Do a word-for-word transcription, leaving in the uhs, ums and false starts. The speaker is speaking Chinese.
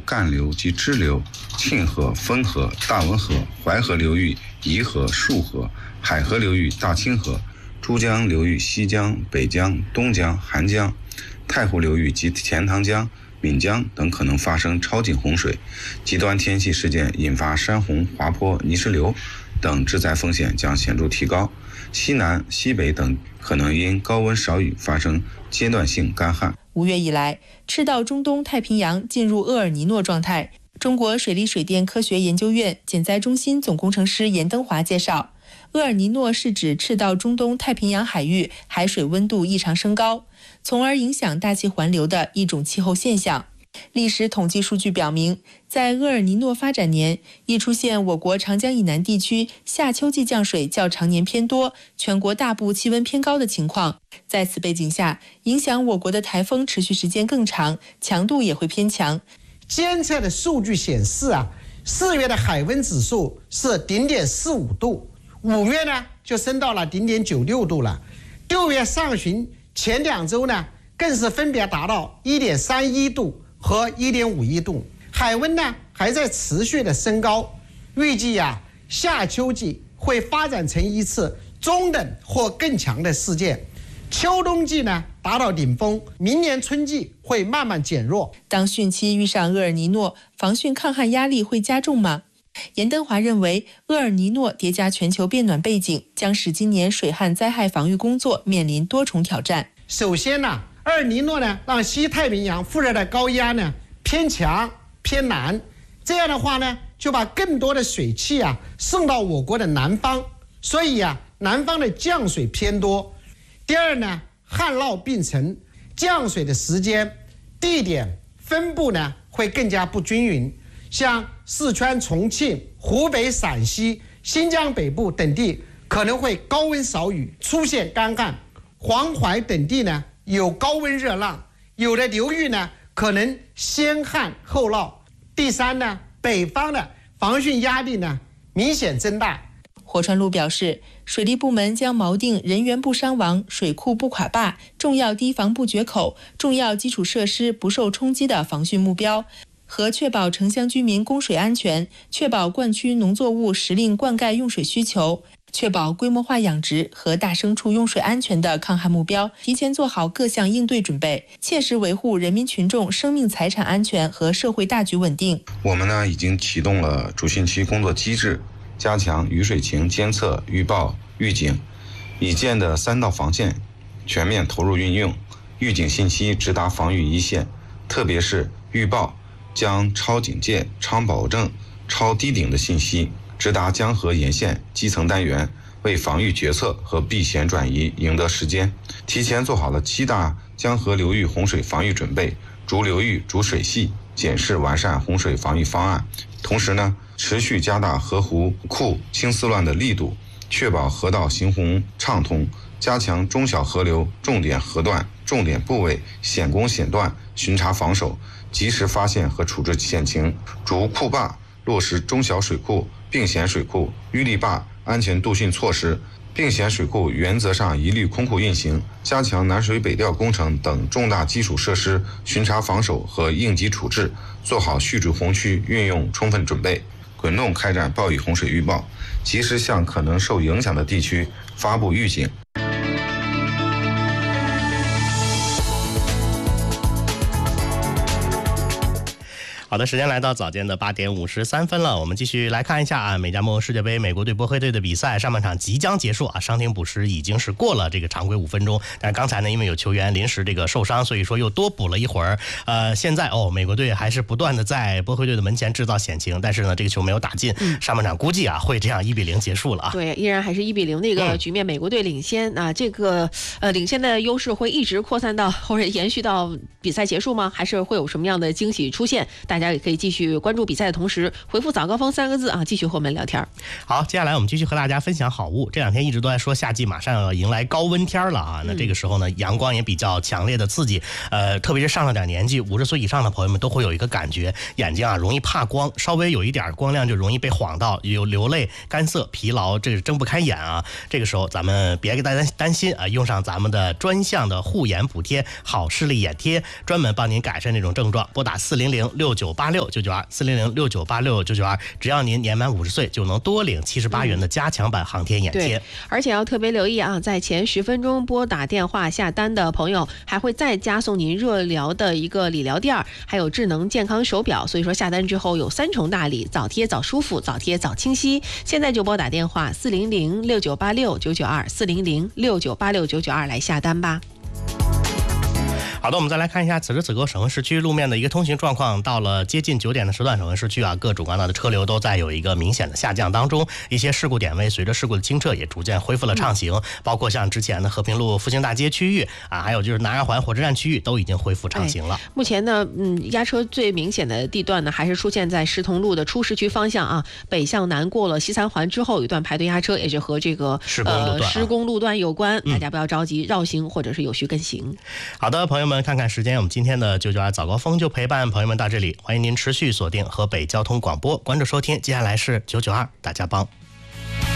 干流及支流、沁河、汾河、大汶河、淮河流域宜河、束河、海河流域大清河、珠江流域西江、北江、东江、韩江、太湖流域及钱塘江、岷江等可能发生超警洪水，极端天气事件引发山洪、滑坡、泥石流等致灾风险将显著提高。西南、西北等可能因高温少雨发生阶段性干旱。 五月以来，赤道中东太平洋进入厄尔尼诺状态。中国水利水电科学研究院减灾中心总工程师严登华介绍，厄尔尼诺是指赤道中东太平洋海域海水温度异常升高，从而影响大气环流的一种气候现象。历史统计数据表明，在厄尔尼诺发展年，易出现我国长江以南地区夏秋季降水较常年偏多，全国大部气温偏高的情况。在此背景下，影响我国的台风持续时间更长，强度也会偏强。 监测的数据显示啊，四月的海温指数是零点四五度，五月呢就升到了零点九六度了，六月上旬前两周呢更是分别达到一点三一度和一点五一度，海温呢还在持续的升高。预计啊，夏秋季会发展成一次中等或更强的事件，秋冬季呢达到顶峰，明年春季会慢慢减弱。 当汛期遇上厄尔尼诺，防汛抗旱压力会加重吗？严登华认为，厄尔尼诺叠加全球变暖背景，将使今年水旱灾害防御工作面临多重挑战。 首先呢，厄尔尼诺呢让西太平洋副热带高压呢偏强偏南，这样的话呢就把更多的水汽啊送到我国的南方，所以啊南方的降水偏多。第二呢，旱涝并成，降水的时间、地点、分布呢会更加不均匀，像四川、重庆、湖北、陕西、新疆北部等地可能会高温少雨，出现干旱；黄淮等地呢有高温热浪，有的流域呢可能先旱后涝。第三呢，北方的防汛压力呢明显增大。 火川路表示，水利部门将锚定人员不伤亡、水库不垮坝、重要堤防不决口、重要基础设施不受冲击的防汛目标，和确保城乡居民供水安全，确保灌区农作物时令灌溉用水需求，确保规模化养殖和大牲畜用水安全的抗旱目标，提前做好各项应对准备，切实维护人民群众生命财产安全和社会大局稳定。 我们呢已经启动了主汛期工作机制，加强雨水情监测、预报、预警，已建的三道防线全面投入运用，预警信息直达防御一线，特别是预报将超警戒、超保证、超低顶的信息直达江河沿线基层单元，为防御决策和避险转移赢得时间。提前做好了七大江河流域洪水防御准备，逐流域、逐水系检视完善洪水防御方案。同时呢，持续加大河湖库清丝乱的力度，确保河道行洪畅通，加强中小河流重点河段、重点部位险工险段巡查防守，及时发现和处置险情，逐库坝落实中小水库、并险水库、淤泥坝安全度汛措施，并险水库原则上一律空库运行，加强南水北调工程等重大基础设施巡查防守和应急处置，做好蓄水洪区运用充分准备，滚动开展暴雨洪水预报，及时向可能受影响的地区发布预警。 好的，时间来到早间的八点五十三分了，我们继续来看一下啊，美加墨世界杯美国队波黑队的比赛上半场即将结束啊，伤停补时已经是过了这个常规五分钟，但是刚才呢，因为有球员临时这个受伤，所以说又多补了一会儿。呃，现在哦，美国队还是不断的在波黑队的门前制造险情，但是呢，这个球没有打进，嗯、上半场估计啊会这样一比零结束了啊。 对，依然还是一比零的一个局面，嗯、美国队领先啊，这个呃领先的优势会一直扩散到或者延续到比赛结束吗？还是会有什么样的惊喜出现？大家也可以继续关注比赛的同时回复早高峰三个字啊，继续和我们聊天。 好，接下来我们继续和大家分享好物。这两天一直都在说夏季马上要迎来高温天了啊，那这个时候呢，阳光也比较强烈的刺激，呃，特别是上了点年纪五十岁以上的朋友们都会有一个感觉，眼睛啊容易怕光，稍微有一点光亮就容易被晃到，有流泪、干涩、疲劳，这是睁不开眼啊。这个时候咱们别给大家担心啊，用上咱们的专项的护眼补贴好视力眼贴，专门帮您改善这种症状。拨打四零零六九九八六九九二四零零六九八六九九二，只要您年满五十岁，就能多领七十八元的加强版航天眼贴。 对，而且要特别留意啊，在前十分钟拨打电话下单的朋友，还会再加送您热疗的一个理疗垫，还有智能健康手表。所以说下单之后有三重大礼，早贴早舒服，早贴早清晰。现在就拨打电话四零零六九八六九九二四零零六九八六九九二来下单吧。 好的，我们再来看一下此时此刻省会市区路面的一个通行状况。到了接近九点的时段，省会市区啊，各主干道的车流都在有一个明显的下降当中，一些事故点位随着事故的清澈也逐渐恢复了畅行，嗯、包括像之前的和平路复兴大街区域啊，还有就是南二环火车站区域都已经恢复畅行了。 哎、目前呢，嗯，压车最明显的地段呢，还是出现在石桐路的出市区方向啊，北向南过了西三环之后，有一段排队压车，也是和这个施工路段、 呃、施工路段有关， 嗯、 大家不要着急，绕行或者是有序跟行。 好的，朋友们，看看时间，我们今天的九九二早高峰就陪伴朋友们到这里，欢迎您持续锁定河北交通广播，关注收听。接下来是九九二大家帮。